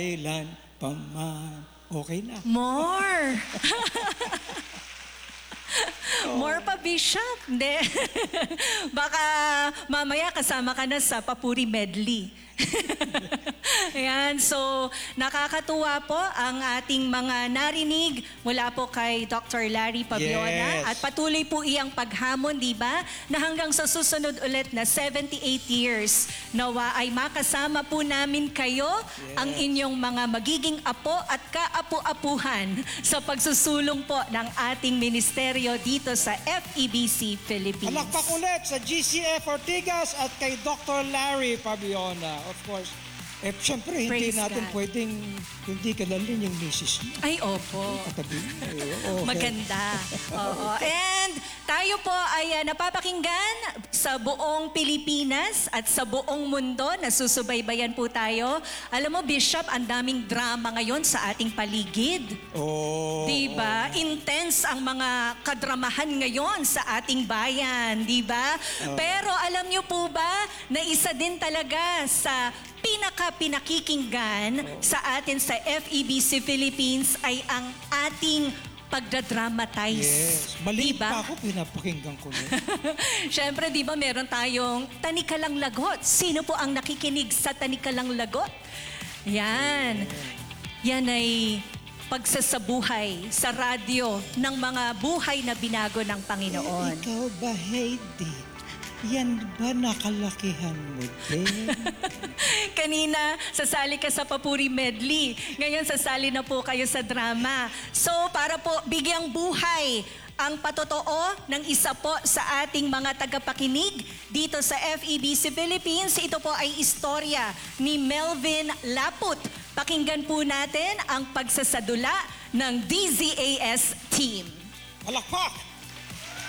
Kailan pa man. Okay na. More! More pa, Bishop. Hindi. Baka mamaya kasama ka na sa Papuri Medley. Ayan, so nakakatuwa po ang ating mga narinig mula po kay Dr. Larry Pabiona. Yes. At patuloy po iyang paghamon, di ba? Na hanggang sa susunod ulit na 78 years, nawa ay makasama po namin kayo, ang inyong mga magiging apo at kaapu-apuhan sa pagsusulong po ng ating ministeryo dito sa FEBC Philippines. Palakpak ulit sa GCF Ortigas at kay Dr. Larry Pabiona. Of course, siyempre hindi Praise natin God. pwedeng hindi kalalin yung misis niya. Ay, opo. Katabi niya. Okay. Maganda. Oo. And tayo po ay napapakinggan sa buong Pilipinas at sa buong mundo. Nasusubaybayan po tayo. Alam mo, Bishop, ang daming drama ngayon sa ating paligid. Oh. Diba? Intense ang mga kadramahan ngayon sa ating bayan. Diba? Pero alam niyo po ba na isa din talaga sa pinakapinakikinggan sa atin sa FEBC Philippines ay ang ating pagdadramatize. Yes. Maliit Diba? pa ako, pinapakinggan ko yun. Siyempre, di ba meron tayong Tanikalang Lagot? Sino po ang nakikinig sa Tanikalang Lagot? Yan. Yan ay pagsasabuhay sa radyo ng mga buhay na binago ng Panginoon. Ikaw ba, Heidi? Yan ba nakalakihan mo din? Kanina, sasali ka sa Papuri Medley. Ngayon, sasali na po kayo sa drama. So, para po bigyang buhay ang patotoo ng isa po sa ating mga tagapakinig dito sa FEBC Philippines. Ito po ay istorya ni Melvin Laput. Pakinggan po natin ang pagsasadula ng DZAS team. Palakpak!